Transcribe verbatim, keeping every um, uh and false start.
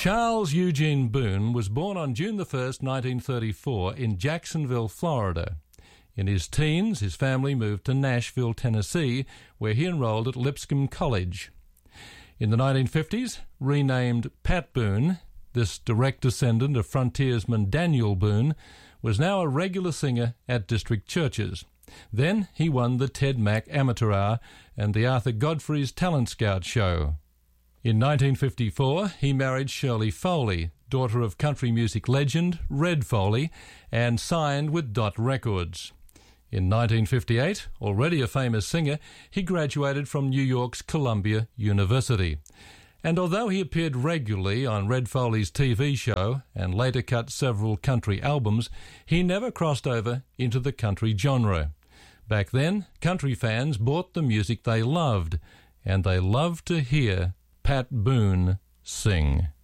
Charles Eugene Boone was born on June the first, nineteen thirty-four, in Jacksonville, Florida. In his teens, his family moved to Nashville, Tennessee, where he enrolled at Lipscomb College. In the nineteen fifties, renamed Pat Boone, this direct descendant of frontiersman Daniel Boone, was now a regular singer at district churches. Then he won the Ted Mack Amateur Hour and the Arthur Godfrey's Talent Scout Show. In nineteen fifty-four, he married Shirley Foley, daughter of country music legend Red Foley, and signed with Dot Records. In nineteen fifty-eight, already a famous singer, he graduated from New York's Columbia University. And although he appeared regularly on Red Foley's T V show and later cut several country albums, he never crossed over into the country genre. Back then, country fans bought the music they loved, and they loved to hear Pat Boone sing.